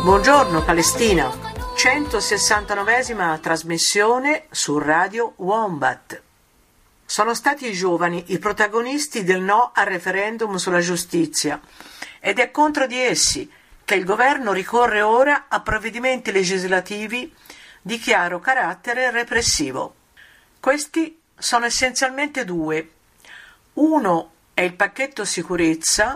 Buongiorno Palestina, 169esima trasmissione su Radio Wombat. Sono stati i giovani i protagonisti del no al referendum sulla giustizia ed è contro di essi che il governo ricorre ora a provvedimenti legislativi di chiaro carattere repressivo. Questi sono essenzialmente due. Uno è il pacchetto sicurezza,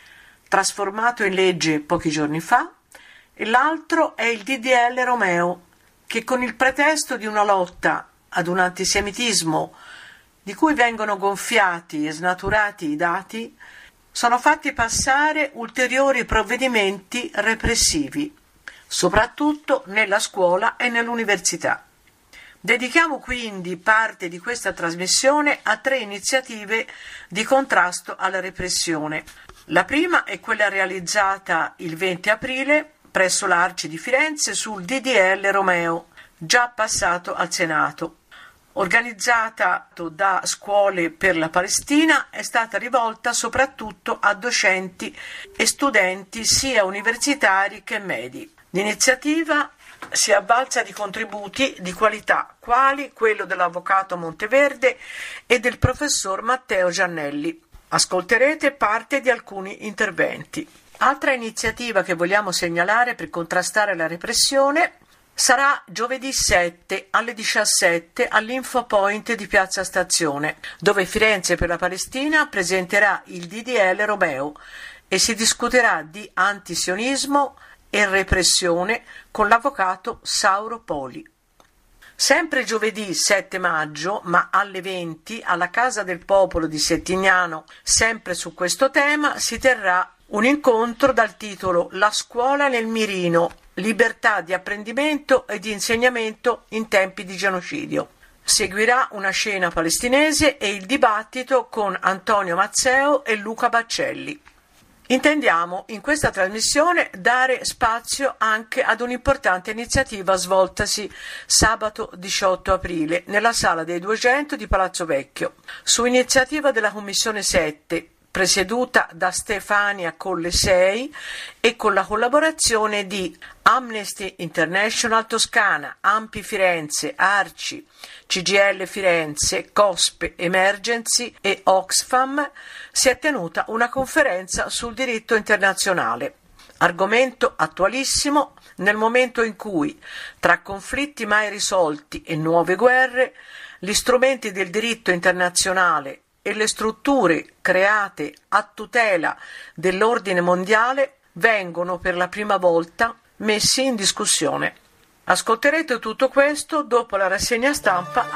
trasformato in legge pochi giorni fa, e l'altro è il DDL Romeo, che con il pretesto di una lotta ad un antisemitismo di cui vengono gonfiati e snaturati i dati, sono fatti passare ulteriori provvedimenti repressivi, soprattutto nella scuola e nell'università. Dedichiamo quindi parte di questa trasmissione a 3 iniziative di contrasto alla repressione. La prima è quella realizzata il 20 aprile presso l'Arci di Firenze sul DDL Romeo, già passato al Senato. Organizzata da Scuole per la Palestina, è stata rivolta soprattutto a docenti e studenti sia universitari che medi. L'iniziativa si avvalsa di contributi di qualità, quali quello dell'avvocato Monteverde e del professor Matteo Giannelli. Ascolterete parte di alcuni interventi. Altra iniziativa che vogliamo segnalare per contrastare la repressione sarà giovedì 7 alle 17 all'Infopoint di Piazza Stazione, dove Firenze per la Palestina presenterà il DDL Romeo e si discuterà di antisionismo e repressione con l'avvocato Sauro Poli. Sempre giovedì 7 maggio, ma alle 20, alla Casa del Popolo di Settignano, sempre su questo tema, si terrà un incontro dal titolo La scuola nel mirino, libertà di apprendimento e di insegnamento in tempi di genocidio. Seguirà una scena palestinese e il dibattito con Antonio Mazzeo e Luca Baccelli. Intendiamo in questa trasmissione dare spazio anche ad un'importante iniziativa svoltasi sabato 18 aprile nella Sala dei 200 di Palazzo Vecchio, su iniziativa della Commissione 7, presieduta da Stefania Collesei e con la collaborazione di Amnesty International Toscana, AMPI Firenze, ARCI, CGIL Firenze, COSPE Emergency e Oxfam. Si è tenuta una conferenza sul diritto internazionale, argomento attualissimo nel momento in cui, tra conflitti mai risolti e nuove guerre, gli strumenti del diritto internazionale e le strutture create a tutela dell'ordine mondiale vengono per la prima volta messi in discussione. Ascolterete tutto questo dopo la rassegna stampa